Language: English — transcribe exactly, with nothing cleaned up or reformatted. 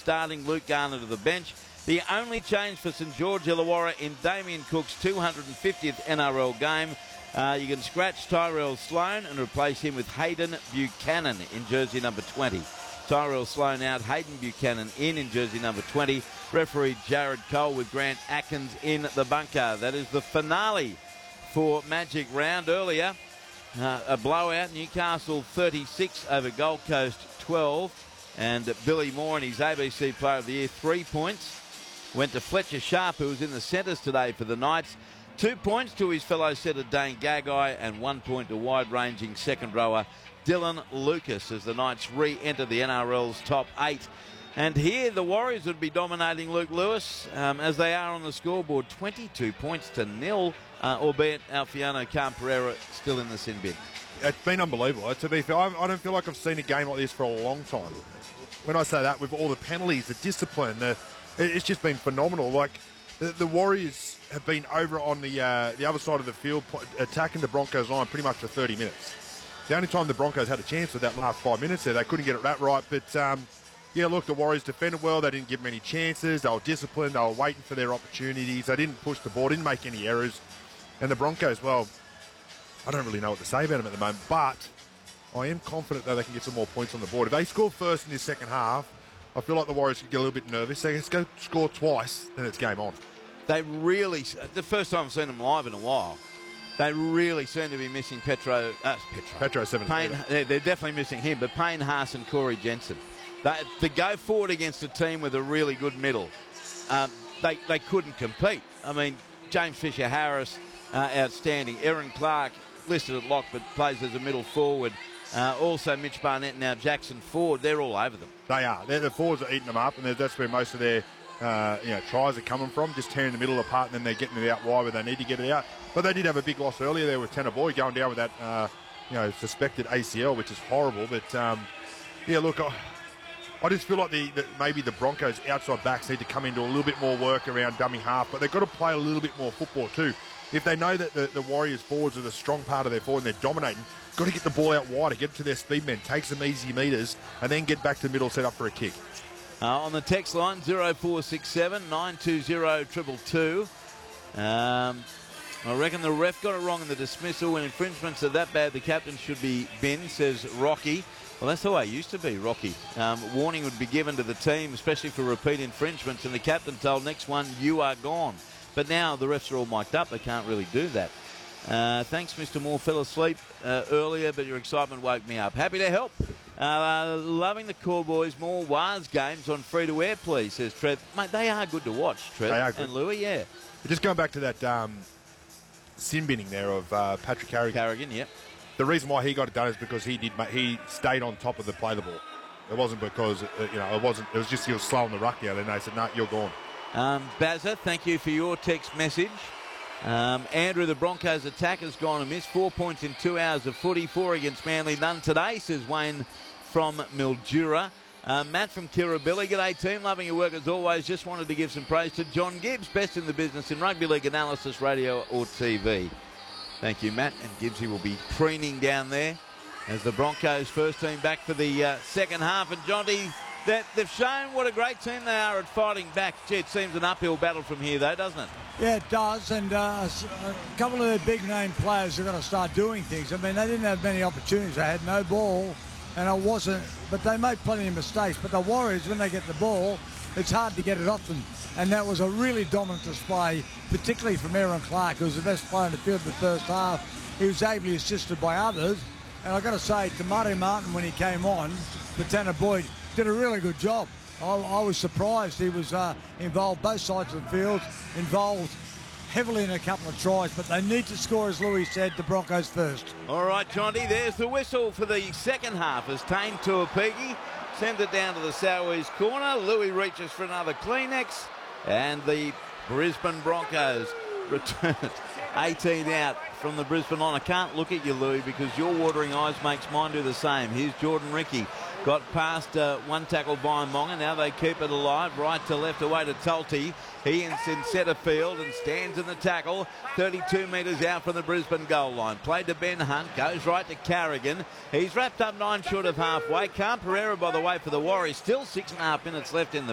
starting, Luke Garner to the bench. The only change for St George Illawarra in Damien Cook's two hundred fiftieth N R L game. Uh, you can scratch Tyrell Sloan and replace him with Hayden Buchanan in jersey number twenty. Tyrell Sloan out, Hayden Buchanan in in jersey number twenty. Referee Jared Cole with Grant Atkins in the bunker. That is the finale for Magic Round. Earlier, uh, a blowout, Newcastle thirty-six over Gold Coast twelve. And Billy Moore and his A B C Player of the Year, three points. Went to Fletcher Sharp, who was in the centres today for the Knights. Two points to his fellow setter Dane Gagai, and one point to wide-ranging second rower Dylan Lucas as the Knights re-enter the N R L's top eight. And here the Warriors would be dominating Luke Lewis um, as they are on the scoreboard, twenty-two points to nil, uh, albeit Alfiano Camperera still in the sin bin. It's been unbelievable. To be fair, I don't feel like I've seen a game like this for a long time. When I say that, with all the penalties, the discipline, the, it's just been phenomenal. Like the, the Warriors have been over on the uh, the other side of the field, attacking the Broncos line pretty much for thirty minutes. The only time the Broncos had a chance was that last five minutes there. They couldn't get it that right. But, um, yeah, look, the Warriors defended well. They didn't give many chances. They were disciplined. They were waiting for their opportunities. They didn't push the ball, didn't make any errors. And the Broncos, well, I don't really know what to say about them at the moment. But I am confident that they can get some more points on the board. If they score first in this second half, I feel like the Warriors could get a little bit nervous. They can go score twice, then it's game on. They really, the first time I've seen them live in a while, they really seem to be missing Petro. Uh, Petro. Petro seven. Payne, they're, they're definitely missing him, but Payne Haas and Corey Jensen. They, to go forward against a team with a really good middle, um, they, they couldn't compete. I mean, James Fisher-Harris, uh, outstanding. Aaron Clark, listed at lock, but plays as a middle forward. Uh, also, Mitch Barnett and now Jackson Ford, they're all over them. They are. They're, the forwards are eating them up, and that's where most of their uh, you know, tries are coming from, just tearing the middle apart, and then they're getting it out wide where they need to get it out. But they did have a big loss earlier there with Tanner Boyd going down with that uh, you know, suspected A C L, which is horrible. But, um, yeah, look, I, I just feel like the, the maybe the Broncos outside backs need to come into a little bit more work around dummy half, but they've got to play a little bit more football too. If they know that the, the Warriors forwards are the strong part of their forward and they're dominating, got to get the ball out wider, get it to their speed men, take some easy meters, and then get back to the middle, set up for a kick. Uh, on the text line, zero four six seven, nine two zero, two two two. Um, I reckon the ref got it wrong in the dismissal. When infringements are that bad, the captain should be binned, says Rocky. Well, that's the way it used to be, Rocky. Um, warning would be given to the team, especially for repeat infringements, and the captain told next one, you are gone. But now the refs are all mic'd up. They can't really do that. Uh, thanks, Mister Moore. Fell asleep uh, earlier, but your excitement woke me up. Happy to help. Uh, loving the Call Boys. More W A S games on free-to-air, please, says Trev. Mate, they are good to watch, Trev. They are good. And Louis, yeah. Just going back to that um, sin binning there of uh, Patrick Carrigan. Carrigan, yep. The reason why he got it done is because he did he stayed on top of the play the ball. It wasn't because, uh, you know, it wasn't. It was just he was slowing the ruck down, and they said, no, you're gone. Um, Bazza, thank you for your text message. Um, Andrew, the Broncos attack has gone amiss. Four points in two hours of footy. Four against Manly. None today, says Wayne from Mildura. Uh, Matt from Kirribilli. G'day, team. Loving your work as always. Just wanted to give some praise to John Gibbs, best in the business in rugby league analysis, radio or T V. Thank you, Matt. And Gibbsy will be preening down there as the Broncos first team back for the uh, second half. And Jonty, that they've shown what a great team they are at fighting back. Gee, it seems an uphill battle from here, though, doesn't it? Yeah, it does. And uh, a couple of the big-name players are going to start doing things. I mean, they didn't have many opportunities. They had no ball, and it wasn't. But they made plenty of mistakes. But the Warriors, when they get the ball, it's hard to get it off them. And that was a really dominant display, particularly from Aaron Clark, who was the best player in the field in the first half. He was ably assisted by others. And I've got to say, Tamari Martin, when he came on, for Tanner Boyd, did a really good job. I, I was surprised. He was uh, involved both sides of the field, involved heavily in a couple of tries, but they need to score, as Louis said, the Broncos first. All right, Jonty, there's the whistle for the second half as Tane Tuapigi sends it down to the Sowe's corner. Louis reaches for another Kleenex, and the Brisbane Broncos return it. eighteen out from the Brisbane line. I can't look at you, Louis, because your watering eyes makes mine do the same. Here's Jordan Ricky. Got past uh, one tackle by Monga. Now they keep it alive. Right to left away to Tulty. He is in centre field and stands in the tackle. thirty-two metres out from the Brisbane goal line. Played to Ben Hunt. Goes right to Carrigan. He's wrapped up nine short of halfway. Camperera, by the way, for the Warriors. Still six and a half minutes left in the